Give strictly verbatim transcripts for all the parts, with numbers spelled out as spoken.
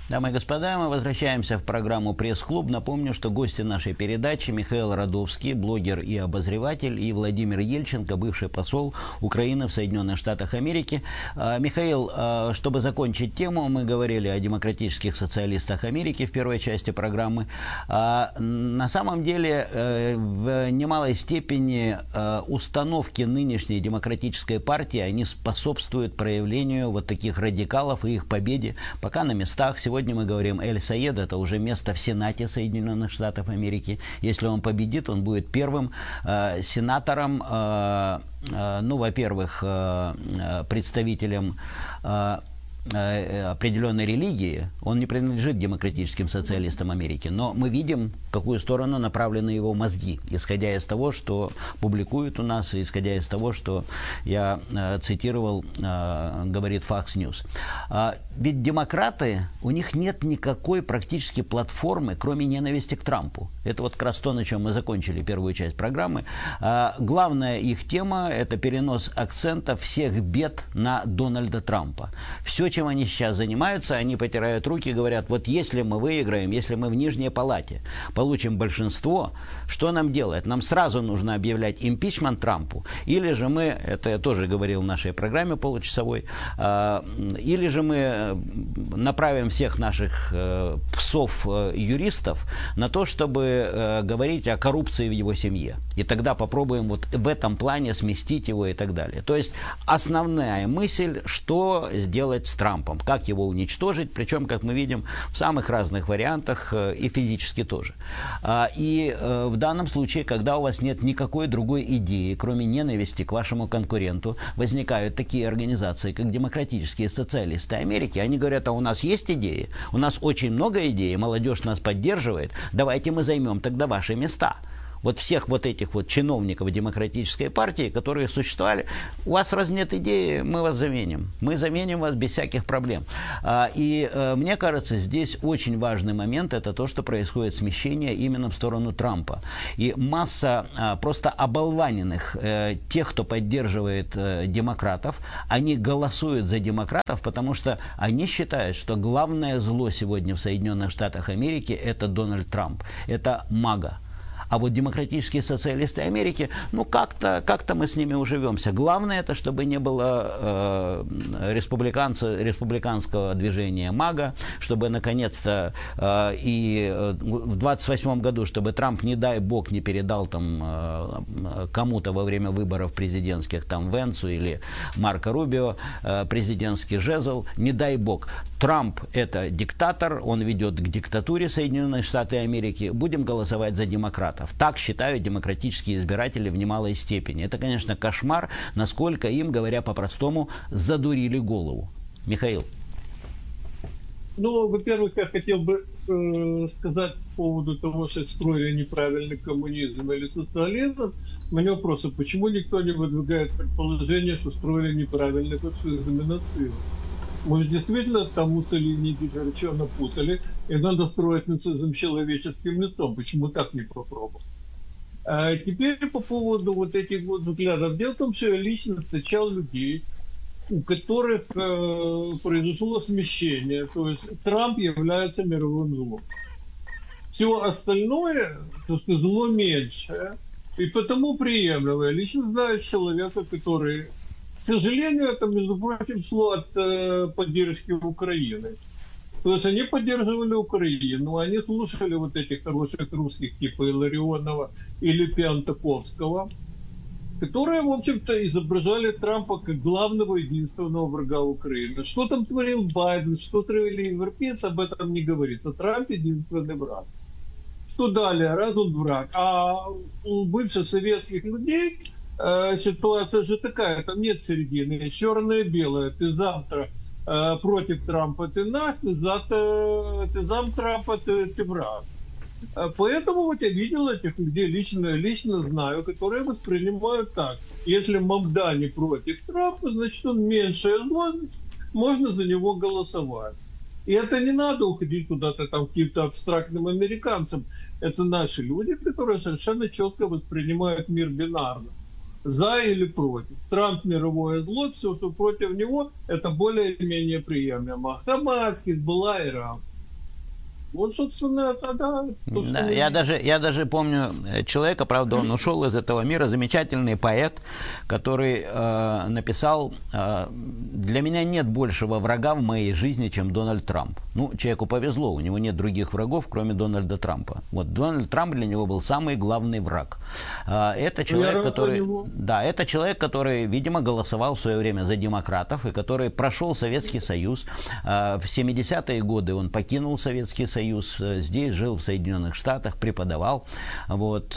Дамы и господа, мы возвращаемся в программу «Пресс-клуб». Напомню, что гости нашей передачи Михаил Радовский, блогер и обозреватель, и Владимир Ельченко, бывший посол Украины в Соединенных Штатах Америки. Михаил, чтобы закончить тему, мы говорили о демократических социалистах Америки в первой части программы. На самом деле, в немалой степени установки нынешней демократической партии, они способствуют проявлению вот таких радикалов и их победе, пока на местах. Сегодня Сегодня мы говорим, Эль-Саед, это уже место в Сенате Соединенных Штатов Америки. Если он победит, он будет первым э, сенатором, э, э, ну, во-первых, э, представителем э, определенной религии. Он не принадлежит демократическим социалистам Америки, но мы видим, в какую сторону направлены его мозги, исходя из того, что публикуют у нас, и исходя из того, что я э, цитировал, э, говорит Fox News. А, ведь демократы, у них нет никакой практически платформы, кроме ненависти к Трампу. Это вот как раз то, на чем мы закончили первую часть программы. А, главная их тема – это перенос акцента всех бед на Дональда Трампа. Все, чем они сейчас занимаются, они потирают руки и говорят, вот если мы выиграем, если мы в Нижней Палате получим большинство, что нам делать? Нам сразу нужно объявлять импичмент Трампу, или же мы, это я тоже говорил в нашей программе получасовой, э, или же мы направим всех наших э, псов-юристов на то, чтобы э, говорить о коррупции в его семье. И тогда попробуем вот в этом плане сместить его и так далее. То есть основная мысль, что сделать с Трампом, как его уничтожить, причем, как мы видим, в самых разных вариантах и физически тоже. И в данном случае, когда у вас нет никакой другой идеи, кроме ненависти к вашему конкуренту, возникают такие организации, как демократические социалисты Америки. Они говорят, а у нас есть идеи, у нас очень много идей, молодежь нас поддерживает, давайте мы займем тогда ваши места. Вот всех вот этих вот чиновников демократической партии, которые существовали, у вас раз нет идеи, мы вас заменим. Мы заменим вас без всяких проблем. И мне кажется, здесь очень важный момент, это то, что происходит смещение именно в сторону Трампа. И масса просто оболваненных, тех, кто поддерживает демократов, они голосуют за демократов, потому что они считают, что главное зло сегодня в Соединенных Штатах Америки – это Дональд Трамп, это мага. А вот демократические социалисты Америки, ну как-то как-то мы с ними уживемся. Главное это, чтобы не было э, республиканского движения МАГА, чтобы наконец-то э, и в двадцать восьмом году, чтобы Трамп, не дай бог, не передал там э, кому-то во время выборов президентских, там Венсу или Марко Рубио, э, президентский жезл, не дай бог. Трамп это диктатор, он ведет к диктатуре Соединенных Штатов Америки, будем голосовать за демократов. Так считают демократические избиратели в немалой степени. Это, конечно, кошмар, насколько им, говоря по-простому, задурили голову. Михаил. Ну, во-первых, я хотел бы э, сказать по поводу того, что строили неправильный коммунизм или социализм. У меня вопрос, а почему никто не выдвигает предположение, что строили неправильный фашизм и нацизм? Может, действительно там Муссолини и Гитлера напутали, и надо строить нацизм человеческим лицом. Почему так не попробовать? А теперь по поводу вот этих вот взглядов. Дело в том, что я лично встречал людей, у которых э, произошло смещение. То есть Трамп является мировым злом. Все остальное, то есть зло меньшее, и потому приемлемо. Я лично знаю человека, который... К сожалению, это, между прочим, шло от э, поддержки Украины. То есть они поддерживали Украину, они слушали вот этих хороших русских типа Илларионова или Пиантаковского, которые, в общем-то, изображали Трампа как главного единственного врага Украины. Что там творил Байден, что творили европейцы, об этом не говорится. Трамп единственный враг. Что далее? Раз он враг. А у бывших советских людей... Ситуация же такая, там нет середины, черное и белое. Ты завтра э, против Трампа, ты наш, ты завтра ты зам Трампа, ты, ты враг. Поэтому вот я видел этих людей, лично, лично знаю, которые воспринимают так. Если Мамдани против Трампа, значит он меньшее зло, можно за него голосовать. И это не надо уходить куда-то там к каким-то абстрактным американцам. Это наши люди, которые совершенно четко воспринимают мир бинарно. За или против. Трамп мировое зло, все, что против него, это более-менее приемлемо. Хамас, Хизбалла, Иран. Вот, собственно, тогда... То, да, что... я, даже, я даже помню человека, правда, он ушел из этого мира, замечательный поэт, который э, написал: э, «Для меня нет большего врага в моей жизни, чем Дональд Трамп». Ну, человеку повезло, у него нет других врагов, кроме Дональда Трампа. Вот Дональд Трамп для него был самый главный враг. Э, это человек, который... Да, это человек, который, видимо, голосовал в свое время за демократов, и который прошел Советский Союз. Э, в семидесятые годы он покинул Советский Союз. Союз, здесь жил в Соединенных Штатах, преподавал, вот,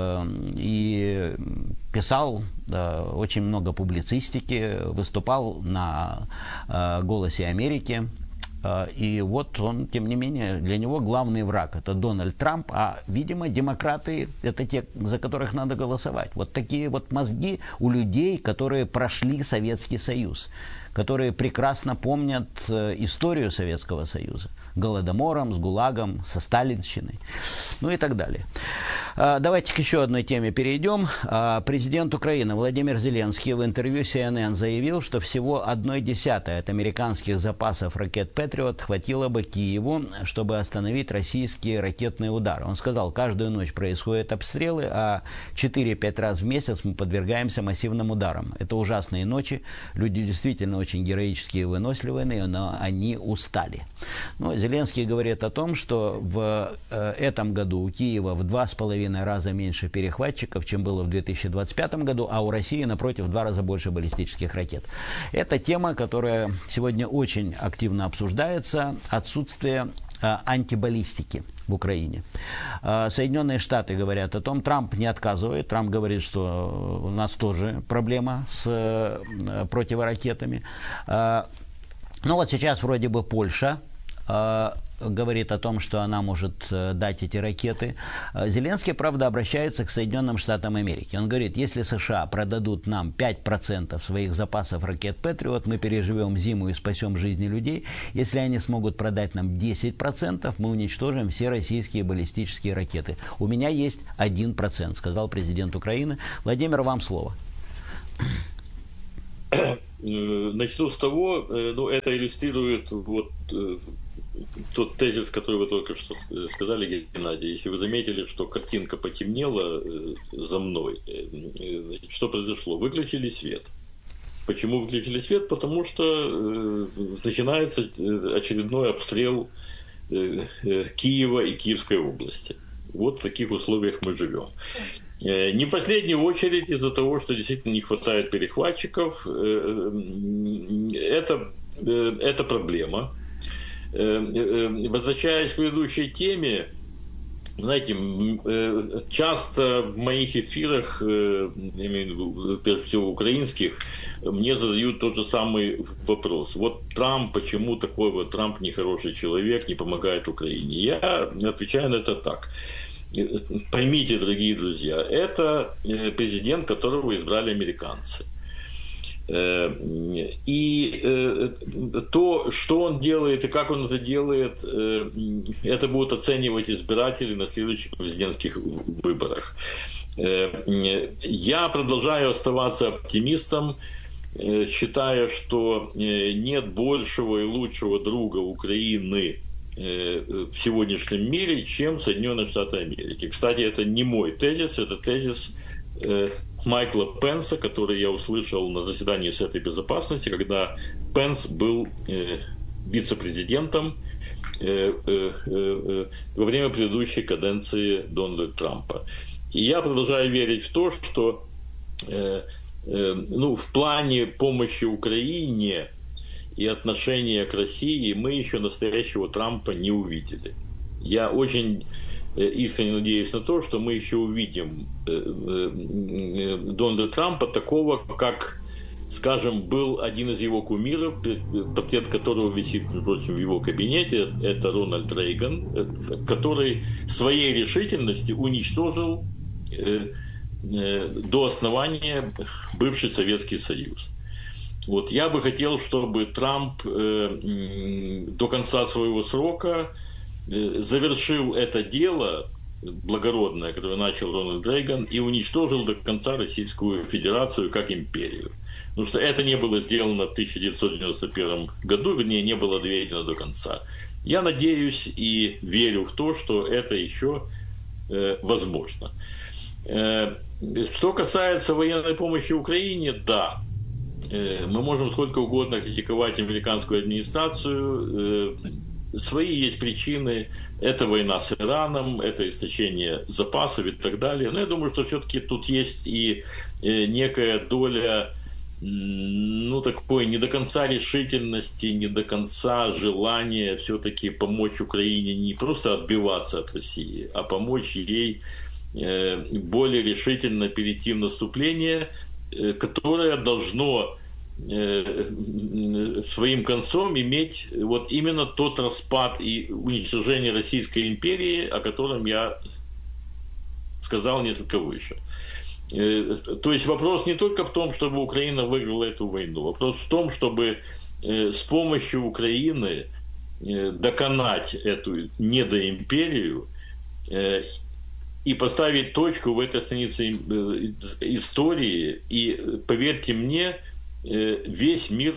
и писал очень много публицистики, выступал на «Голосе Америки». И вот он, тем не менее, для него главный враг – это Дональд Трамп, а, видимо, демократы – это те, за которых надо голосовать. Вот такие вот мозги у людей, которые прошли Советский Союз, которые прекрасно помнят историю Советского Союза. Голодомором, с ГУЛАГом, со сталинщиной, ну и так далее. Давайте к еще одной теме перейдем. Президент Украины Владимир Зеленский в интервью си эн эн заявил, что всего одной десятой от американских запасов ракет «Патриот» хватило бы Киеву, чтобы остановить российские ракетные удары. Он сказал, каждую ночь происходят обстрелы, а четыре-пять раз в месяц мы подвергаемся массивным ударам. Это ужасные ночи, люди действительно очень героические и выносливые, но они устали. Но Зеленский говорит о том, что в э, этом году у Киева в два с половиной раза меньше перехватчиков, чем было в две тысячи двадцать пятом году, а у России, напротив, в два раза больше баллистических ракет. Это тема, которая сегодня очень активно обсуждается, отсутствие э, антибаллистики в Украине. Э, Соединенные Штаты говорят о том, Трамп не отказывает, Трамп говорит, что у нас тоже проблема с э, противоракетами. Э, ну вот сейчас вроде бы Польша говорит о том, что она может дать эти ракеты. Зеленский, правда, обращается к Соединенным Штатам Америки. Он говорит, если США продадут нам пять процентов своих запасов ракет «Патриот», мы переживем зиму и спасем жизни людей. Если они смогут продать нам десять процентов, мы уничтожим все российские баллистические ракеты. У меня есть один процент, сказал президент Украины. Владимир, вам слово. Начну с того, ну, это иллюстрирует вот тот тезис, который вы только что сказали, Геннадий. Если вы заметили, что картинка потемнела за мной, что произошло? Выключили свет. Почему выключили свет? Потому что начинается очередной обстрел Киева и Киевской области. Вот в таких условиях мы живем. Не в последнюю очередь из-за того, что действительно не хватает перехватчиков. Это, это проблема. Возвращаясь к предыдущей теме, знаете, часто в моих эфирах, я имею в виду, прежде всего украинских, мне задают тот же самый вопрос. Вот Трамп, почему такой вот Трамп нехороший человек, не помогает Украине? Я отвечаю на это так. Поймите, дорогие друзья, это президент, которого избрали американцы. И то, что он делает и как он это делает, это будут оценивать избиратели на следующих президентских выборах. Я продолжаю оставаться оптимистом, считая, что нет большего и лучшего друга Украины в сегодняшнем мире, чем Соединенные Штаты Америки. Кстати, это не мой тезис, это тезис Майкла Пенса, который я услышал на заседании Совета Безопасности, когда Пенс был вице-президентом во время предыдущей каденции Дональда Трампа. И я продолжаю верить в то, что ну, в плане помощи Украине и отношения к России мы еще настоящего Трампа не увидели. Я очень искренне надеюсь на то, что мы еще увидим Дональда Трампа такого, как, скажем, был один из его кумиров, портрет которого висит, между прочим, в его кабинете, это Рональд Рейган, который своей решительностью уничтожил до основания бывший Советский Союз. Вот я бы хотел, чтобы Трамп э, до конца своего срока э, завершил это дело благородное, которое начал Рональд Рейган, и уничтожил до конца Российскую Федерацию как империю. Потому что это не было сделано в тысяча девятьсот девяносто первом году, вернее, не было доведено до конца. Я надеюсь и верю в то, что это еще э, возможно. Э, что касается военной помощи Украине, да, э, мы можем сколько угодно критиковать американскую администрацию. Э, Свои есть причины. Это война с Ираном, это истощение запасов и так далее. Но я думаю, что все-таки тут есть и некая доля, ну, такой не до конца решительности, не до конца желания все-таки помочь Украине не просто отбиваться от России, а помочь ей более решительно перейти в наступление, которое должно своим концом иметь вот именно тот распад и уничтожение Российской империи, о котором я сказал несколько выше. То есть вопрос не только в том, чтобы Украина выиграла эту войну, вопрос в том, чтобы с помощью Украины доконать эту недоимперию и поставить точку в этой странице истории. И поверьте мне, весь мир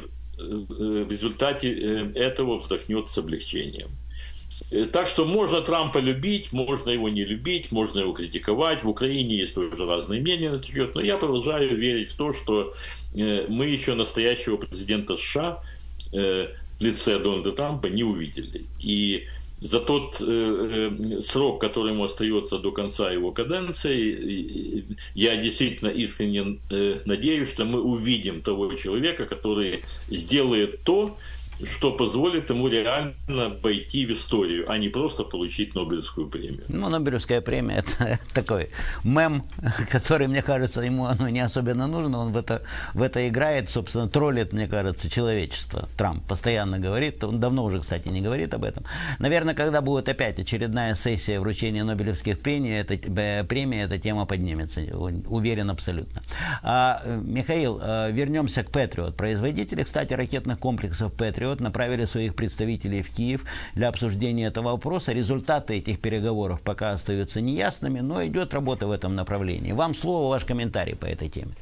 в результате этого вздохнет с облегчением. Так что можно Трампа любить, можно его не любить, можно его критиковать. В Украине есть тоже разные мнения на этот счет, но я продолжаю верить в то, что мы еще настоящего президента США в лице Дональда Трампа не увидели. И за тот э, срок, который ему остается до конца его каденции, я действительно искренне э, надеюсь, что мы увидим того человека, который сделает то, что позволит ему реально войти в историю, а не просто получить Нобелевскую премию. Ну, Нобелевская премия – это такой мем, который, мне кажется, ему оно не особенно нужно. Он в это, в это играет, собственно, троллит, мне кажется, человечество. Трамп постоянно говорит, он давно уже, кстати, не говорит об этом. Наверное, когда будет опять очередная сессия вручения Нобелевских премий, эта премия, эта тема поднимется, уверен абсолютно. А, Михаил, вернемся к Патриот. Производители, кстати, ракетных комплексов Патриот направили своих представителей в Киев для обсуждения этого вопроса. Результаты этих переговоров пока остаются неясными, но идет работа в этом направлении. Вам слово, ваш комментарий по этой теме.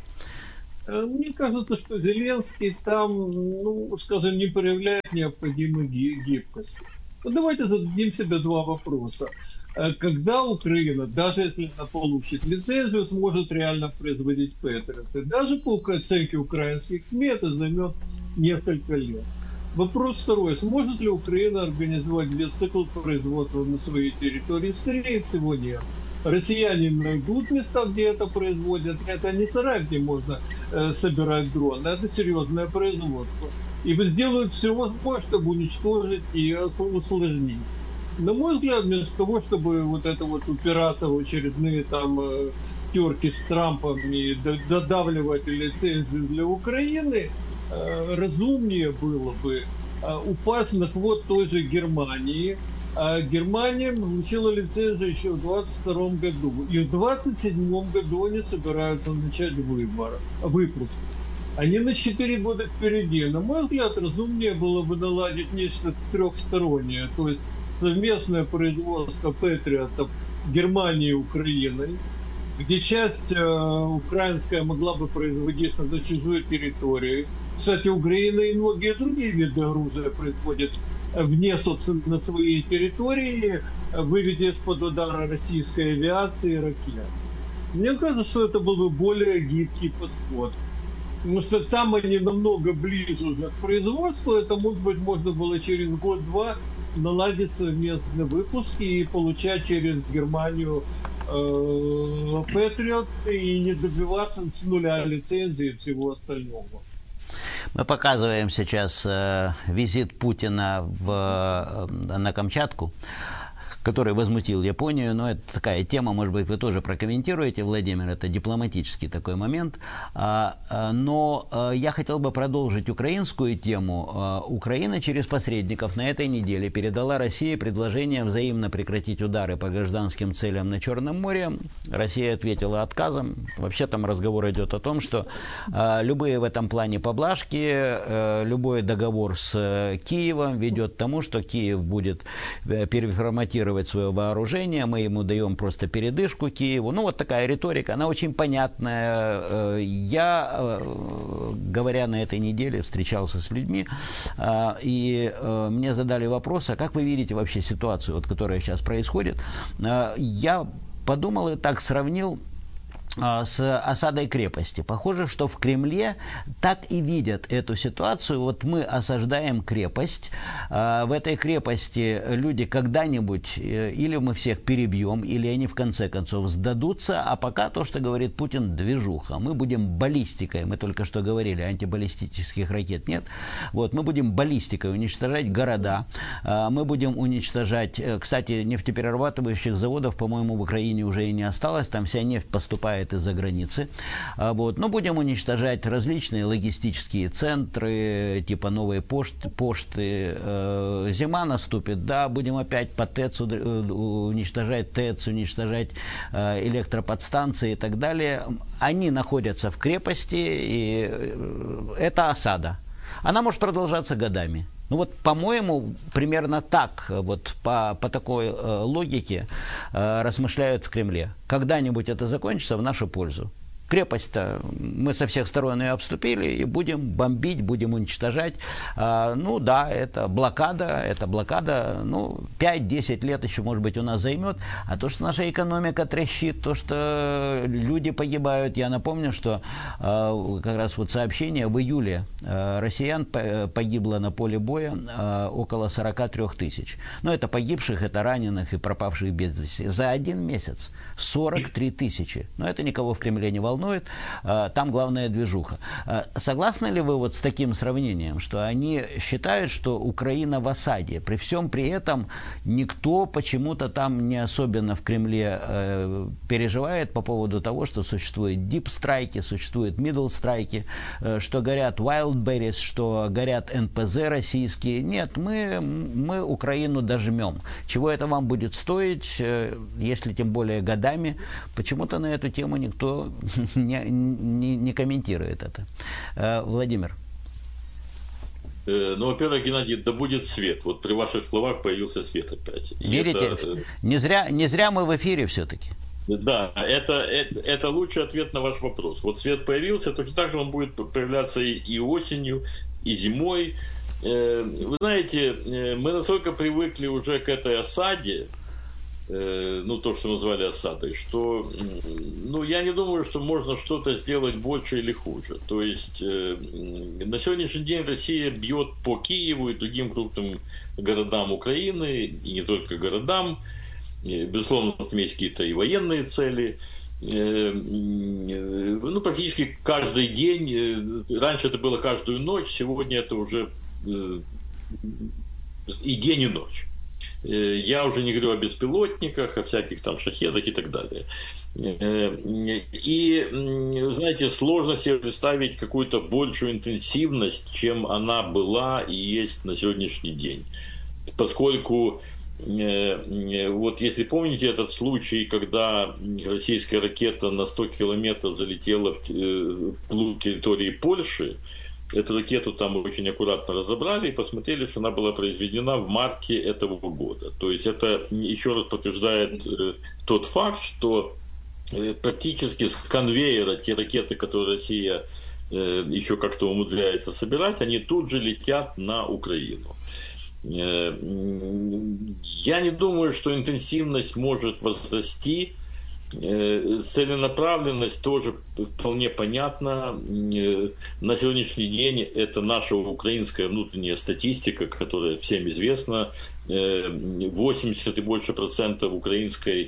Мне кажется, что Зеленский там, ну, скажем, не проявляет необходимой гибкости. Но давайте зададим себе два вопроса. Когда Украина, даже если она получит лицензию, сможет реально производить Патриоты? Даже по оценке украинских СМИ это займет несколько лет. Вопрос второй. Сможет ли Украина организовать весь цикл производства на своей территории? Скорее всего, нет. Россияне найдут места, где это производят. Это не сарай, где можно э, собирать дроны. Это серьезное производство. И сделают все возможное, чтобы уничтожить и усложнить. На мой взгляд, вместо того, чтобы вот это вот упираться в очередные там э, терки с Трампом и додавливать лицензию для Украины, разумнее было бы упасть на хвост той же Германии. Германия получила лицензию еще в двадцать втором году. И в двадцать седьмом году они собираются начать выбор, выпуск. Они на четыре года впереди. На мой взгляд, разумнее было бы наладить нечто трехстороннее. То есть совместное производство патриотов Германии и Украины, где часть э, украинская могла бы производиться на чужой территории. Кстати, Украина и многие другие виды оружия производят вне, собственно, своей территории, выведя из-под удара российской авиации и ракет. Мне кажется, что это был бы более гибкий подход. Потому что там они намного ближе уже к производству. Это, может быть, можно было через год-два наладить совместный выпуск и получать через Германию Патриот и не добиваться с нуля лицензии и всего остального. Мы показываем сейчас э, визит Путина в, э, на Камчатку, который возмутил Японию, но это такая тема, может быть, вы тоже прокомментируете, Владимир, это дипломатический такой момент. Но я хотел бы продолжить украинскую тему. Украина через посредников на этой неделе передала России предложение взаимно прекратить удары по гражданским целям на Черном море. Россия ответила отказом. Вообще там разговор идет о том, что любые в этом плане поблажки, любой договор с Киевом ведет к тому, что Киев будет переформатировать модернизировать свое вооружение, мы ему даем просто передышку Киеву. Ну, вот такая риторика, она очень понятная. Я, говоря на этой неделе, встречался с людьми, и мне задали вопрос, а как вы видите вообще ситуацию, вот, которая сейчас происходит? Я подумал и так сравнил с осадой крепости. Похоже, что в Кремле так и видят эту ситуацию. Вот мы осаждаем крепость. В этой крепости люди когда-нибудь или мы всех перебьем, или они в конце концов сдадутся. А пока то, что говорит Путин, движуха. Мы будем баллистикой. Мы только что говорили, антибаллистических ракет нет. Вот, мы будем баллистикой уничтожать города. Мы будем уничтожать... Кстати, нефтеперерабатывающих заводов, по-моему, в Украине уже и не осталось. Там вся нефть поступает из-за границы. Вот. Но будем уничтожать различные логистические центры, типа новые почты. почты. Зима наступит, да, будем опять по ТЭЦу уничтожать ТЭЦ, уничтожать электроподстанции и так далее. Они находятся в крепости, и это осада. Она может продолжаться годами. Ну вот, по-моему, примерно так, вот по, по такой э, логике э, размышляют в Кремле. Когда-нибудь это закончится в нашу пользу. Крепость-то мы со всех сторон ее обступили и будем бомбить, будем уничтожать. А, ну да, это блокада, это блокада, ну, пять-десять лет еще, может быть, у нас займет. А то, что наша экономика трещит, то, что люди погибают. Я напомню, что а, как раз вот сообщение в июле а, россиян погибло на поле боя а, около сорок три тысяч. Но это погибших, это раненых и пропавших без вести. За один месяц сорок три тысячи. Но это никого в Кремле не волнует. Там главная движуха. Согласны ли вы вот с таким сравнением, что они считают, что Украина в осаде? При всем при этом никто почему-то там не особенно в Кремле э, переживает по поводу того, что существуют дип-страйки, существуют мидл-страйки, э, что горят wildberries, что горят эн пэ зэ российские. Нет, мы, мы Украину дожмем. Чего это вам будет стоить, э, если тем более годами? Почему-то на эту тему никто Не, не, не комментирует это. Владимир. Ну, во-первых, Геннадий, да будет свет. Вот при ваших словах появился свет опять. Верите? Это... Не, зря, не зря мы в эфире все-таки. Да, это, это, это лучший ответ на ваш вопрос. Вот свет появился, точно так же он будет появляться и, и осенью, и зимой. Вы знаете, мы настолько привыкли уже к этой осаде, ну, то, что назвали осадой, что, ну, я не думаю, что можно что-то сделать больше или хуже. То есть, э, на сегодняшний день Россия бьет по Киеву и другим крупным городам Украины, и не только городам. И, безусловно, там есть какие-то и военные цели. Э, ну, практически каждый день. Раньше это было каждую ночь, сегодня это уже э, и день, и ночь. Я уже не говорю о беспилотниках, о всяких там шахедах и так далее. И, знаете, сложно себе представить какую-то большую интенсивность, чем она была и есть на сегодняшний день. Поскольку, вот если помните этот случай, когда российская ракета на сто километров залетела вглубь территории Польши, эту ракету там очень аккуратно разобрали и посмотрели, что она была произведена в марте этого года. То есть это еще раз подтверждает э, тот факт, что э, практически с конвейера те ракеты, которые Россия э, еще как-то умудряется собирать, они тут же летят на Украину. Э, я не думаю, что интенсивность может возрасти. Целенаправленность тоже вполне понятна. На сегодняшний день это наша украинская внутренняя статистика, которая всем известна. восемьдесят и больше процентов украинской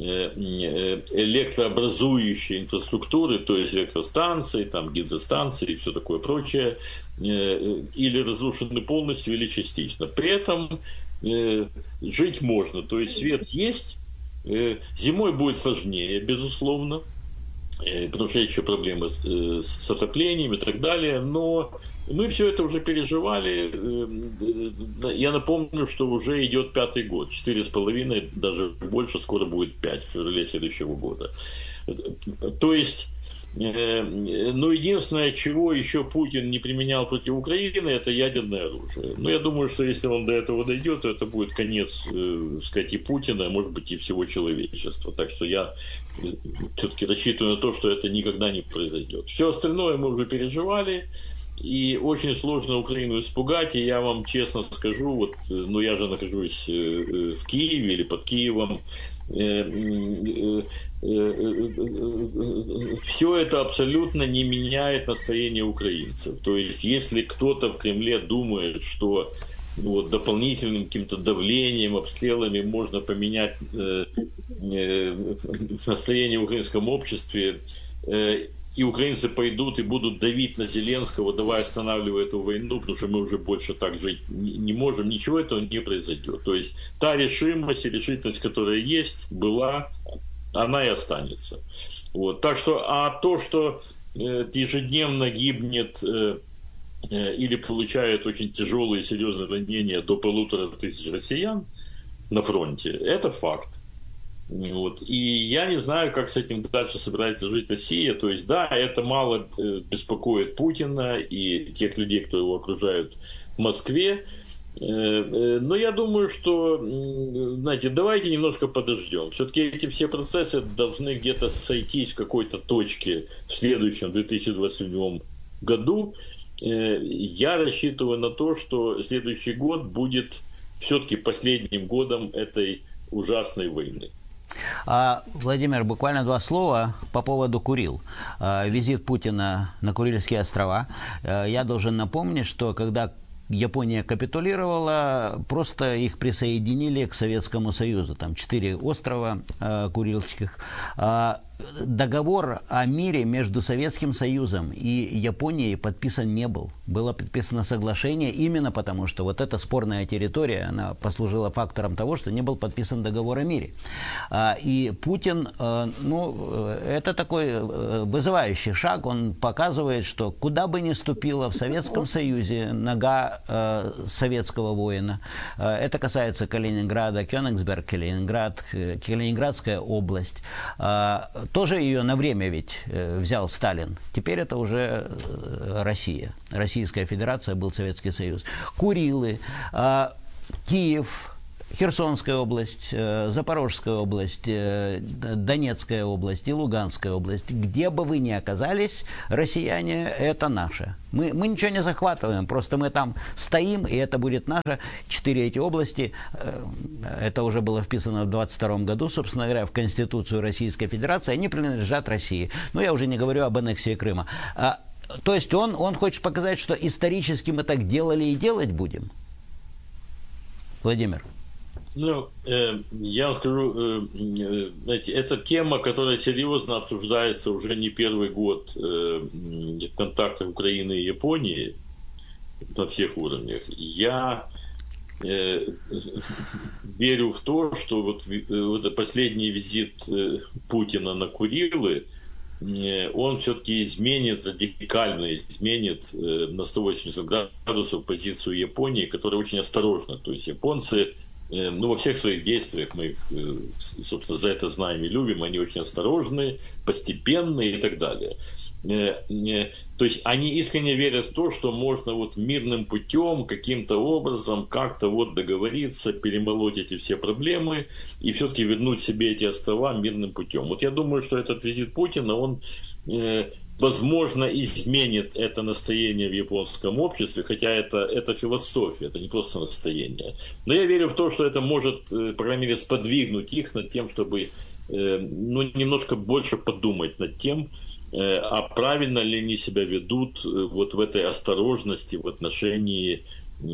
электрообразующей инфраструктуры, то есть электростанции, там, гидростанции и все такое прочее, или разрушены полностью, или частично. При этом жить можно, то есть свет есть. Зимой будет сложнее, безусловно, потому что есть еще проблемы с отоплением и так далее, но мы все это уже переживали. Я напомню, что уже идет пятый год, четыре с половиной, даже больше, скоро будет пять, в феврале следующего года. То есть Но единственное, чего еще Путин не применял против Украины, это ядерное оружие. Но я думаю, что если он до этого дойдет, то это будет конец, так сказать, и Путина, а может быть и всего человечества. Так что я все-таки рассчитываю на то, что это никогда не произойдет. Все остальное мы уже переживали. И очень сложно Украину испугать, и я вам честно скажу, вот, ну я же нахожусь в Киеве или под Киевом, все это абсолютно не меняет настроение украинцев. То есть, если кто-то в Кремле думает, что вот, дополнительным каким-то давлением, обстрелами можно поменять настроение в украинском обществе, и украинцы пойдут и будут давить на Зеленского, давай останавливай эту войну, потому что мы уже больше так жить не можем, ничего этого не произойдет. То есть та решимость и решительность, которая есть, была, она и останется. Вот. Так что, а то, что э, ежедневно гибнет э, э, или получает очень тяжелые и серьезные ранения до полутора тысяч россиян на фронте, это факт. Вот. И я не знаю, как с этим дальше собирается жить Россия. То есть, да, это мало беспокоит Путина и тех людей, кто его окружают в Москве. Но я думаю, что, знаете, давайте немножко подождем. Все-таки эти все процессы должны где-то сойтись в какой-то точке в следующем две тысячи двадцать седьмом году. Я рассчитываю на то, что следующий год будет все-таки последним годом этой ужасной войны. А, Владимир, буквально два слова по поводу Курил. А, визит Путина на Курильские острова. А, я должен напомнить, что когда Япония капитулировала, просто их присоединили к Советскому Союзу. Там четыре острова э, Курильских. А, договор о мире между Советским Союзом и Японией подписан не был. Было подписано соглашение именно потому, что вот эта спорная территория, она послужила фактором того, что не был подписан договор о мире. А, и Путин, э, ну, это такой вызывающий шаг. Он показывает, что куда бы ни ступила в Советском Союзе нога э, советского воина, э, это касается Калининграда, Кёнигсберг, Калининград, Калининградская область, э, тоже ее на время ведь э, взял Сталин. Теперь это уже э, Россия. Российская Федерация, был Советский Союз. Курилы, э, Киев, Херсонская область, э, Запорожская область, э, Донецкая область и Луганская область. Где бы вы ни оказались, россияне, это наше. Мы, мы ничего не захватываем, просто мы там стоим, и это будет наше. Четыре эти области, э, это уже было вписано в двадцать втором году, собственно говоря, в Конституцию Российской Федерации, они принадлежат России. Но я уже не говорю об аннексии Крыма. А, то есть он, он хочет показать, что исторически мы так делали и делать будем. Владимир. Ну, э, я вам скажу, э, знаете, это тема, которая серьезно обсуждается уже не первый год э, в контактах Украины и Японии на всех уровнях. Я э, верю в то, что вот, вот последний визит э, Путина на Курилы, э, он все-таки изменит, радикально изменит э, на сто восемьдесят градусов позицию Японии, которая очень осторожна. То есть японцы, ну, во всех своих действиях, мы их, собственно, за это знаем и любим, они очень осторожны, постепенные и так далее. То есть они искренне верят в то, что можно вот мирным путем, каким-то образом, как-то вот договориться, перемолоть эти все проблемы и все-таки вернуть себе эти острова мирным путем. Вот я думаю, что этот визит Путина, он, возможно, изменит это настроение в японском обществе, хотя это, это философия, это не просто настроение. Но я верю в то, что это может, по крайней мере, сподвигнуть их над тем, чтобы ну, немножко больше подумать над тем, а правильно ли они себя ведут вот в этой осторожности в отношении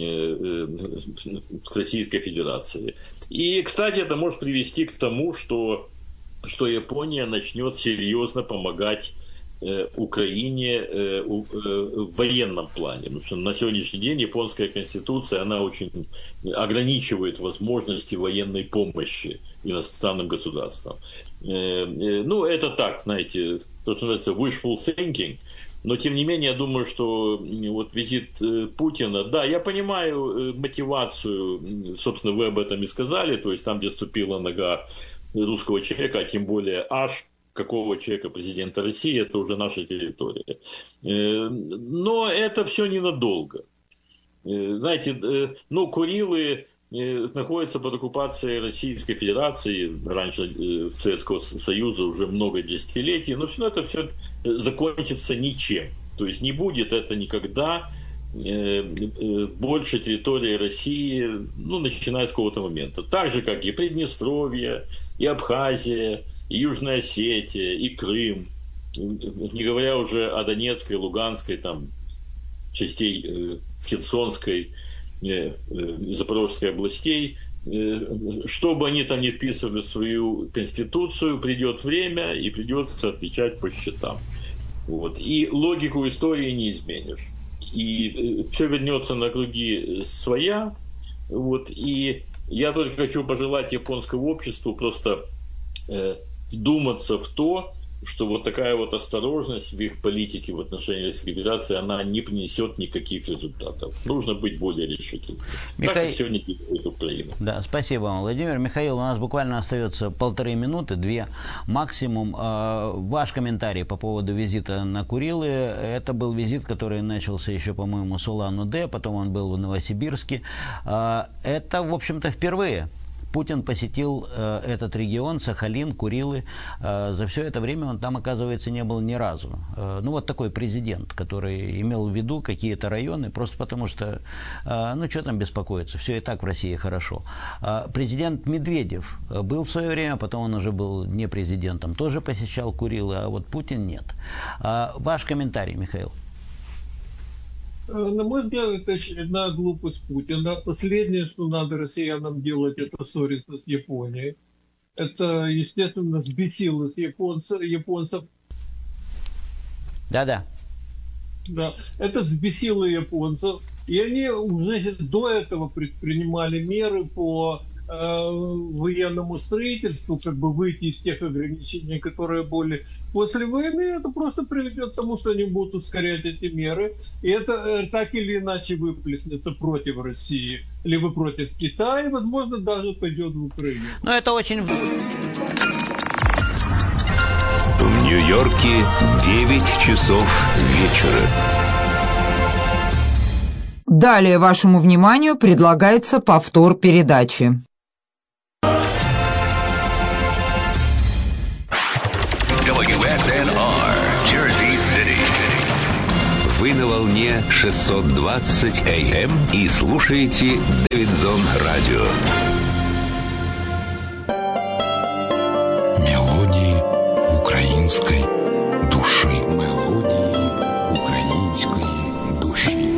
к Российской Федерации. И, кстати, это может привести к тому, что, что Япония начнет серьезно помогать Украине в военном плане. Потому что на сегодняшний день японская конституция, она очень ограничивает возможности военной помощи иностранным государствам. Ну, это так, знаете, то, что называется wishful thinking. Но, тем не менее, я думаю, что вот визит Путина, да, я понимаю мотивацию, собственно, вы об этом и сказали, то есть там, где ступила нога русского человека, а тем более аж какого человека президента России, это уже наша территория. Но это все ненадолго. Знаете, ну, Курилы находятся под оккупацией Российской Федерации, раньше Советского Союза, уже много десятилетий, но все это все закончится ничем. То есть не будет это никогда больше территории России, ну, начиная с какого-то момента. Так же, как и Приднестровье, и Абхазия, и Южная Осетия, и Крым, не говоря уже о Донецкой, Луганской, там, частей э, Херсонской, э, э, Запорожской областей, э, что бы они там ни вписывали в свою конституцию, придет время и придется отвечать по счетам. Вот. И логику истории не изменишь. И э, все вернется на круги своя. Вот. И я только хочу пожелать японскому обществу просто э, вдуматься в то, что вот такая вот осторожность в их политике в отношении Российской Федерации, она не принесет никаких результатов. Нужно быть более решительным. Миха... Так, как сегодня делает Украина. Да, спасибо вам, Владимир. Михаил, у нас буквально остается полторы минуты, две максимум. Ваш комментарий по поводу визита на Курилы. Это был визит, который начался еще, по-моему, с Улан-Удэ, потом он был в Новосибирске. Это, в общем-то, впервые Путин посетил э, этот регион, Сахалин, Курилы. Э, за все это время он там, оказывается, не был ни разу. Э, ну, вот такой президент, который имел в виду какие-то районы, просто потому что, э, ну, что там беспокоиться, все и так в России хорошо. Э, президент Медведев был в свое время, потом он уже был не президентом, тоже посещал Курилы, а вот Путин нет. Э, ваш комментарий, Михаил. На мой взгляд, это очередная глупость Путина. Последнее, что надо россиянам делать, это ссориться с Японией. Это, естественно, взбесило японцев. японцев. Да-да. Да, это взбесило японцев. И они уже до этого предпринимали меры по э, военному строительству, как бы выйти из тех ограничений, которые были после войны. Это просто приведет к тому, что они будут ускорять эти меры. И это э, так или иначе выплеснется против России, либо против Китая, и, возможно, даже пойдет в Украину. Но это очень... В Нью-Йорке девять часов вечера. Далее вашему вниманию предлагается повтор передачи. дабл ю эс эн ар, Jersey City. Вы на волне шестьсот двадцать эй эм и слушаете Дэвидсон Радио. Мелодии украинской души. Мелодии украинской души.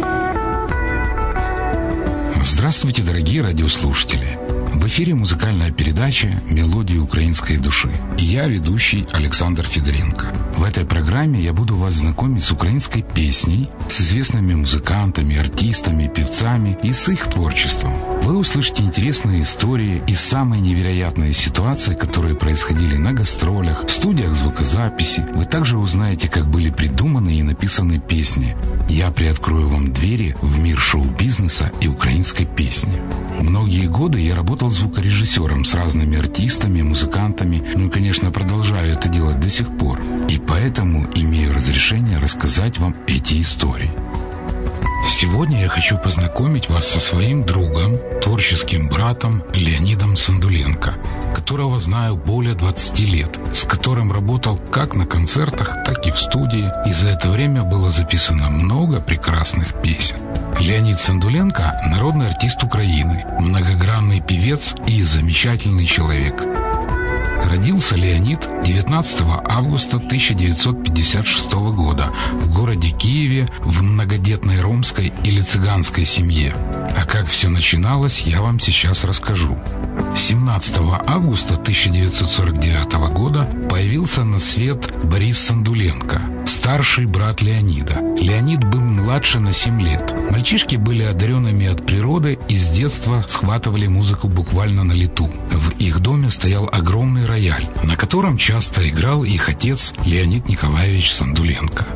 Здравствуйте, дорогие радиослушатели! В эфире музыкальная передача «Мелодии украинской души». И я, ведущий Александр Федоренко. В этой программе я буду вас знакомить с украинской песней, с известными музыкантами, артистами, певцами и с их творчеством. Вы услышите интересные истории и самые невероятные ситуации, которые происходили на гастролях, в студиях звукозаписи. Вы также узнаете, как были придуманы и написаны песни. Я приоткрою вам двери в мир шоу-бизнеса и украинской песни. Многие годы я работал звукорежиссером с разными артистами, музыкантами, ну и, конечно, продолжаю это делать до сих пор. И поэтому имею разрешение рассказать вам эти истории. Сегодня я хочу познакомить вас со своим другом, творческим братом Леонидом Сандуленко, которого знаю более двадцати лет, с которым работал как на концертах, так и в студии, и за это время было записано много прекрасных песен. Леонид Сандуленко – народный артист Украины, многогранный певец и замечательный человек. Родился Леонид девятнадцатого августа тысяча девятьсот пятьдесят шестого года в городе Киеве в многодетной ромской или цыганской семье. А как все начиналось, я вам сейчас расскажу. семнадцатого августа тысяча девятьсот сорок девятого года появился на свет Борис Сандуленко, старший брат Леонида. Леонид был младше на семь лет. Мальчишки были одаренными от природы и с детства схватывали музыку буквально на лету. В их доме стоял огромный рояль, на котором часто играл их отец Леонид Николаевич Сандуленко.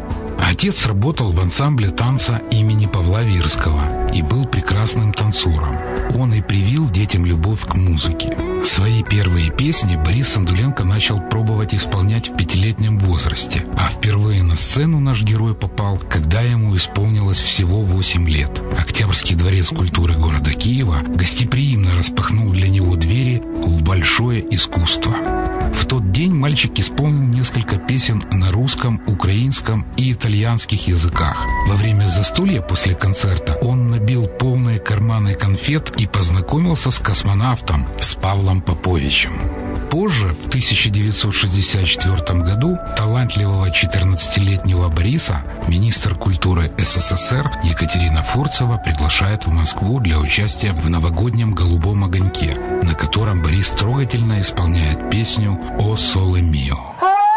Отец работал в ансамбле танца имени Павла Вирского и был прекрасным танцором. Он и привил детям любовь к музыке. Свои первые песни Борис Сандуленко начал пробовать исполнять в пятилетнем возрасте, а впервые на сцену наш герой попал, когда ему исполнилось всего восемь лет. Октябрьский дворец культуры города Киева гостеприимно распахнул для него двери в большое искусство. В тот день мальчик исполнил несколько песен на русском, украинском и итальянских языках. Во время застолья после концерта он набил полные карманы конфет и познакомился с космонавтом, с Павлом Поповичем. Позже, в тысяча девятьсот шестьдесят четвёртом году, талантливого четырнадцатилетнего Бориса министр культуры СССР Екатерина Фурцева приглашает в Москву для участия в новогоднем «Голубом огоньке», на котором Борис трогательно исполняет песню «О соле мио».